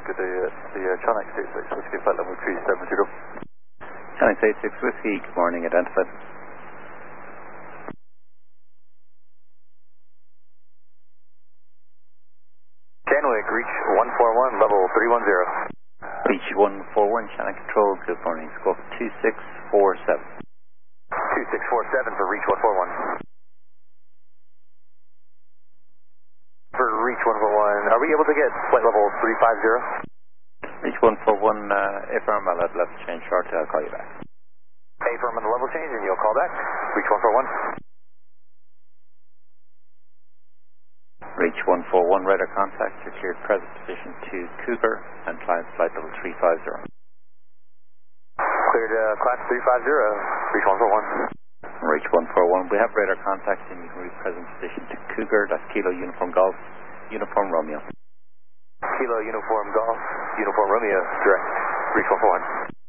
to the Channel 86 Whiskey flight level 370. Channel 86 Whiskey, good morning, identified. Kenwick, reach 141, level 310. Reach 141, Channel Control, good morning, scope 2647. 2647 for reach 141. For reach 141, are we able to get flight level 350? Reach 141, affirm, I'll have level change shortly, I'll call you back. Affirm on the level change and you'll call back. Reach 141. Reach 141, radar contact, you're cleared present position to Cougar and climb flight level 350. Cleared class 350, reach 141. Reach 141, we have radar contact and you can reach present position to Cougar, that's Kilo Uniform Golf, Uniform Romeo. Kilo Uniform Golf, Uniform Romeo, direct, reach 141.